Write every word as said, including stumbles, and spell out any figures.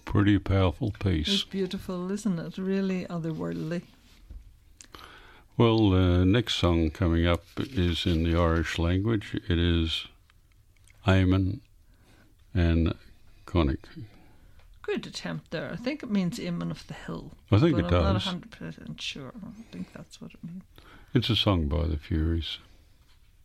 Pretty powerful piece. It's beautiful, isn't it? Really otherworldly. Well, the uh, next song coming up is in the Irish language. It is Eamon and Connick. Good attempt there. I think it means Eamon of the Hill. I think but it I'm does. not one hundred percent sure. I think that's what it means. It's a song by the Furies.